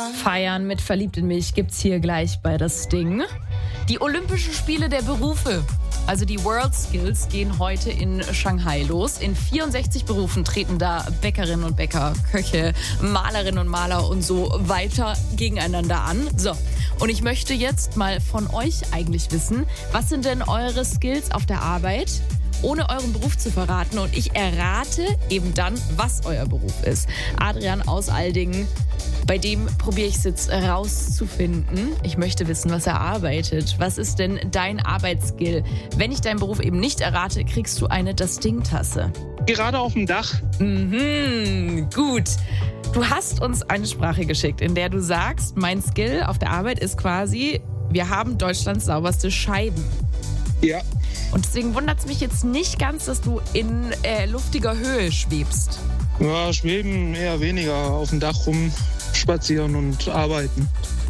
Feiern mit Verliebt in mich gibt's hier gleich bei Das Ding. Die Olympischen Spiele der Berufe, also die World Skills, gehen heute in Shanghai los. In 64 Berufen treten da Bäckerinnen und Bäcker, Köche, Malerinnen und Maler und so weiter gegeneinander an. So, und ich möchte jetzt mal von euch eigentlich wissen, was sind denn eure Skills auf der Arbeit, ohne euren Beruf zu verraten? Und ich errate eben dann, was euer Beruf ist. Adrian aus Aldingen, bei dem probiere ich es jetzt rauszufinden. Ich möchte wissen, was er arbeitet. Was ist denn dein Arbeitsskill? Wenn ich deinen Beruf eben nicht errate, kriegst du eine Das Ding-Tasse. Gerade auf dem Dach. Gut. Du hast uns eine Sprache geschickt, in der du sagst, mein Skill auf der Arbeit ist quasi, wir haben Deutschlands sauberste Scheiben. Ja. Und deswegen wundert es mich jetzt nicht ganz, dass du in luftiger Höhe schwebst. Ja, schweben eher weniger, auf dem Dach rumspazieren und arbeiten.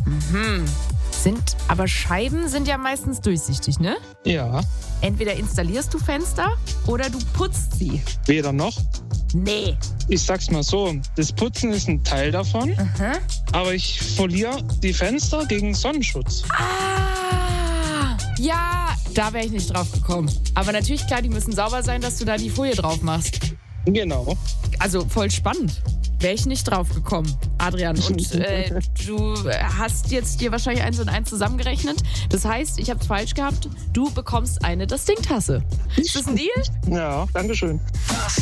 Aber Scheiben sind ja meistens durchsichtig, ne? Ja, Entweder installierst du Fenster oder du putzt sie. weder noch. Nee. Ich sag's mal so, das Putzen ist ein Teil davon, aber ich verliere die Fenster gegen Sonnenschutz. Ja, da wäre ich nicht drauf gekommen. Aber natürlich, klar, die müssen sauber sein, dass du da die Folie drauf machst. Genau. Also voll spannend. Wäre ich nicht drauf gekommen, Adrian. Und du hast jetzt dir wahrscheinlich 1 und 1 zusammengerechnet. Das heißt, ich habe es falsch gehabt. Du bekommst eine Das Ding-Tasse. Ist das ein Deal? Ja, danke schön.